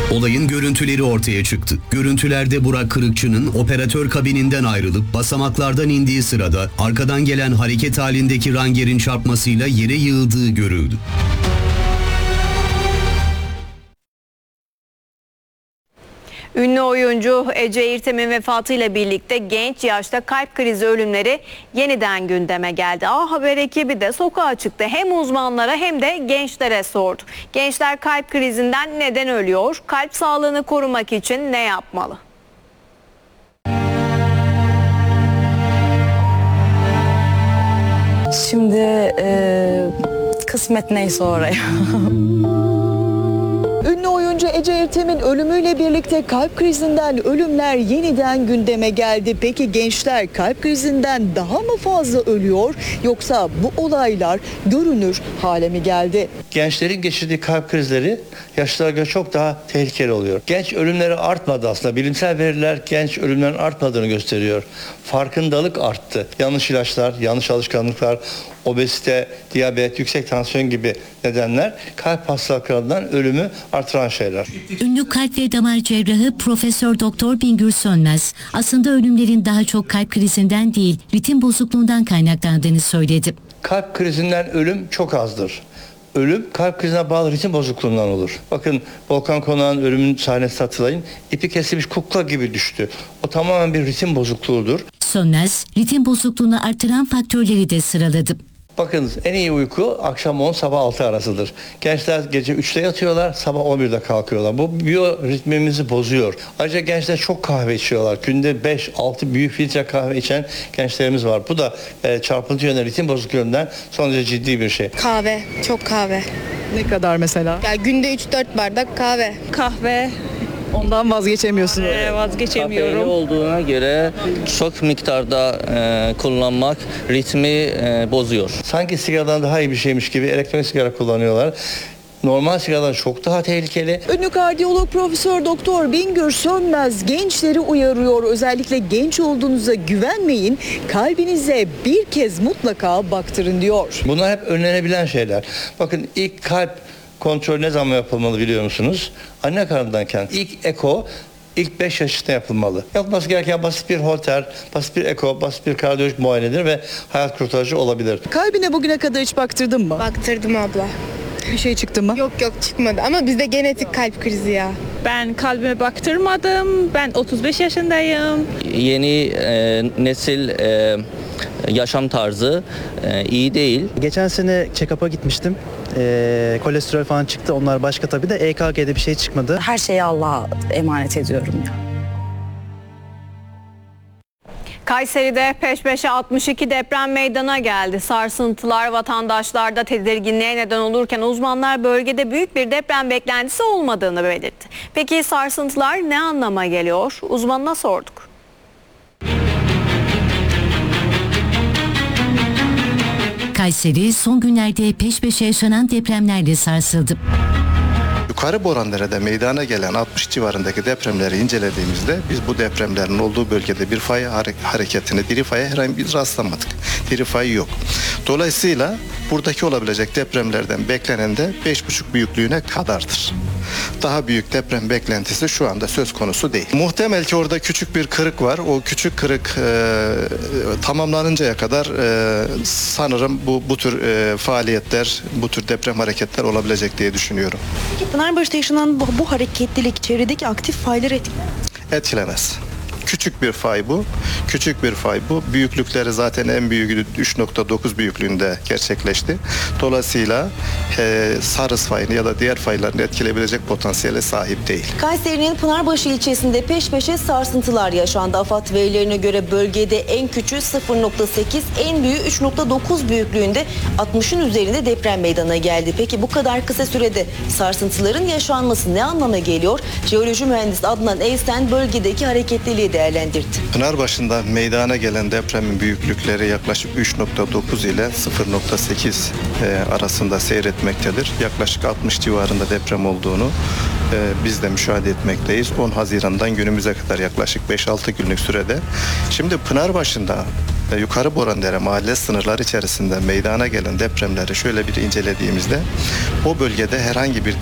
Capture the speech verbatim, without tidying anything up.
Olayın görüntüleri ortaya çıktı. Görüntülerde Burak Kırıkçı'nın operatör kabininden ayrılıp basamaklardan indiği sırada arkadan gelen hareket halindeki Ranger'in çarpmasıyla yere yığıldığı görüldü. Ünlü oyuncu Ece İrtem'in vefatıyla birlikte genç yaşta kalp krizi ölümleri yeniden gündeme geldi. A Haber ekibi de sokağa çıktı. Hem uzmanlara hem de gençlere sordu. Gençler kalp krizinden neden ölüyor? Kalp sağlığını korumak için ne yapmalı? Şimdi e, kısmet neyse oraya. Ünlü oyuncu Ece İrtem'in ölümüyle birlikte kalp krizinden ölümler yeniden gündeme geldi. Peki gençler kalp krizinden daha mı fazla ölüyor yoksa bu olaylar görünür hale mi geldi? Gençlerin geçirdiği kalp krizleri yaşlılara göre çok daha tehlikeli oluyor. Genç ölümleri artmadı aslında. Bilimsel veriler genç ölümlerin artmadığını gösteriyor. Farkındalık arttı. Yanlış ilaçlar, yanlış alışkanlıklar, obezite, diyabet, yüksek tansiyon gibi nedenler kalp hastalıklarından ölümü artıran şeyler. Ünlü kalp ve damar cerrahı Profesör Doktor Bingür Sönmez aslında ölümlerin daha çok kalp krizinden değil, ritim bozukluğundan kaynaklandığını söyledi. Kalp krizinden ölüm çok azdır. Ölüm kalp krizine bağlı ritim bozukluğundan olur. Bakın Volkan Konak'ın ölümün sahnesini hatırlayın. İpi kesilmiş kukla gibi düştü. O tamamen bir ritim bozukluğudur. Sönmez, ritim bozukluğunu artıran faktörleri de sıraladı. Bakın en iyi uyku akşam on sabah altı arasıdır. Gençler gece üçte yatıyorlar, sabah on birde kalkıyorlar. Bu biyoritmimizi bozuyor. Ayrıca gençler çok kahve içiyorlar. Günde beş altı büyük filtre kahve içen gençlerimiz var. Bu da e, çarpıntı yönden, ritim bozukluğundan son derece ciddi bir şey. Kahve, çok kahve. Ne kadar mesela? Ya günde üç dört bardak kahve. Kahve. Ondan vazgeçemiyorsunuz. Ee, vazgeçemiyorum. Kafeini olduğuna göre çok miktarda e, kullanmak ritmi e, bozuyor. Sanki sigaradan daha iyi bir şeymiş gibi elektronik sigara kullanıyorlar. Normal sigaradan çok daha tehlikeli. Ünlü kardiyolog Profesör Doktor Bingür Sönmez gençleri uyarıyor. Özellikle genç olduğunuza güvenmeyin. Kalbinize bir kez mutlaka baktırın diyor. Bunlar hep önlenebilen şeyler. Bakın ilk kalp kontrol ne zaman yapılmalı biliyor musunuz? Anne karnındayken ilk eko ilk beş yaşında yapılmalı. Yapılması gereken basit bir holter, basit bir eko, basit bir kardiyolojik muayenedir ve hayat kurtarıcı olabilir. Kalbine bugüne kadar hiç baktırdın mı? Baktırdım abla. Bir şey çıktı mı? Yok yok çıkmadı ama bizde genetik kalp krizi ya. Ben kalbime baktırmadım. Ben otuz beş yaşındayım. Yeni e, nesil e, yaşam tarzı e, iyi değil. Geçen sene check-up'a gitmiştim. Ee, kolesterol falan çıktı. Onlar başka tabii de E K G'de bir şey çıkmadı. Her şeyi Allah'a emanet ediyorum ya. Kayseri'de peş peşe altmış iki deprem meydana geldi. Sarsıntılar vatandaşlarda tedirginliğe neden olurken uzmanlar bölgede büyük bir deprem beklentisi olmadığını belirtti. Peki sarsıntılar ne anlama geliyor? Uzmanına sorduk. Kayseri son günlerde peş peşe yaşanan depremlerle sarsıldı. Yukarı Borandere'de meydana gelen altmış civarındaki depremleri incelediğimizde biz bu depremlerin olduğu bölgede bir fay hareketine, diri faya herhangi bir rastlamadık. Diri fay yok. Dolayısıyla buradaki olabilecek depremlerden beklenen de beş buçuk büyüklüğüne kadardır. Daha büyük deprem beklentisi şu anda söz konusu değil. Muhtemel ki orada küçük bir kırık var. O küçük kırık e, tamamlanıncaya kadar e, sanırım bu bu tür e, faaliyetler, bu tür deprem hareketler olabilecek diye düşünüyorum. Peki Pınarbaşı'da yaşanan bu, bu hareketlilik çevredeki aktif fayları etkiler? Etkilemez. Küçük bir fay bu. Küçük bir fay bu. Büyüklükleri zaten en büyüğü üç nokta dokuz büyüklüğünde gerçekleşti. Dolayısıyla e, Sarız fayını ya da diğer faylarını etkileyebilecek potansiyele sahip değil. Kayseri'nin Pınarbaşı ilçesinde peş peşe sarsıntılar yaşandı. AFAD verilerine göre bölgede en küçüğü sıfır nokta sekiz, en büyüğü üç nokta dokuz büyüklüğünde altmışın üzerinde deprem meydana geldi. Peki bu kadar kısa sürede sarsıntıların yaşanması ne anlama geliyor? Jeoloji mühendisi Adnan Eysen bölgedeki hareketliliği değerlendirdi. Pınarbaşı'nda meydana gelen depremin büyüklükleri yaklaşık üç nokta dokuz ile sıfır nokta sekiz e, arasında seyretmektedir. Yaklaşık altmış civarında deprem olduğunu e, biz de müşahede etmekteyiz. on Haziran'dan günümüze kadar yaklaşık beş altı günlük sürede. Şimdi Pınarbaşı'nda Yukarı Borandere mahalle sınırları içerisinde meydana gelen depremleri şöyle bir incelediğimizde o bölgede herhangi bir